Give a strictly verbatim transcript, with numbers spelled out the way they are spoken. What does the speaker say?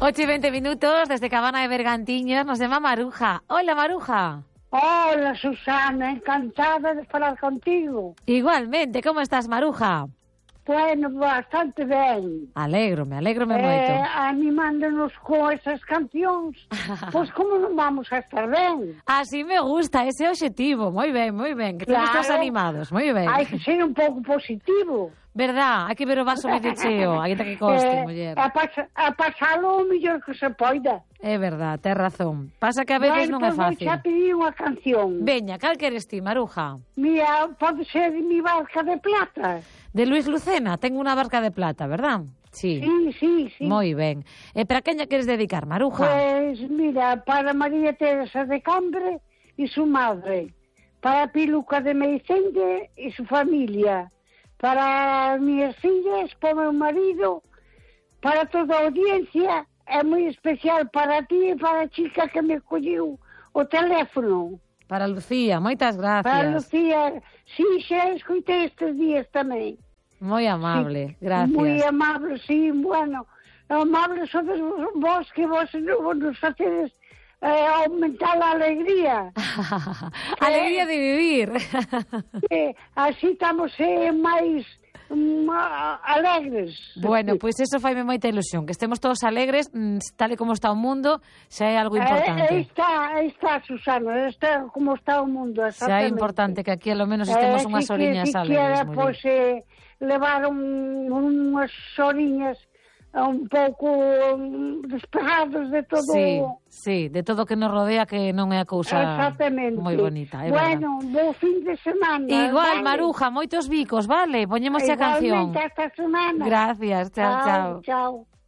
ocho y veinte minutos desde Cabana de Bergantiños. Nos llama Maruja. Hola, Maruja. Hola, Susana. Encantada de falar contigo. Igualmente. ¿Cómo estás, Maruja? Bueno, bastante ben. Alégrome, alégrome eh, moito. Animándonos con esas cancións. Pois como non vamos a estar ben? Así me gusta, ese objetivo. Moi ben, moi ben. Que claro. Estamos animados, moi ben. Hai que ser un pouco positivo. Verdad, hai que ver o vaso medio cheo. Aí está que coste, eh, muller. A, pas a pasalo o mellor que se poida. É verdad, tes razón. Pasa que a veces bueno, non é fácil. Bueno, xa pedí unha canción. Veña, cal queres ti, Maruja? Mira, pode ser Mi barca de plata. De Luis Lucena, tengo unha barca de plata, verdad? Sí. Sí, sí, sí. Moi ben. E para quen lle queres dedicar, Maruja? Pues mira, para María Teresa de Cambre y su madre, para Piluca de Meicende y su familia, para mis fillas, para meu marido, para toda a audiencia, é moi especial para ti e para a chica que me colliu o teléfono. Para Lucía, moitas gracias. Para Lucía, sí, xa escoitei estes días tamén. Moi amable, sí, gracias. Moi amable, sí, bueno, amable sodes vos que vos nos facedes eh, aumentar a alegría. Alegría de vivir. eh, así estamos eh, máis alegres. Bueno, pois pues eso faime moita ilusión, que estemos todos alegres, tal e como está o mundo, xa é algo importante. Eh, está, está, Susana, está como está o mundo, xa é importante que aquí, ao menos, estemos eh, unhas oriñas alegres. Quisiera, pois, eh, levar un, unhas oriñas un pouco despejados de todo... Sí, sí, de todo o que nos rodea, que non é a cousa moi bonita, é bueno, verdad. bo fin de semana. Igual, vale? Maruja, moitos bicos, vale? Poñemos a canción. Igualmente, esta semana. Gracias, chao, chao. Chao.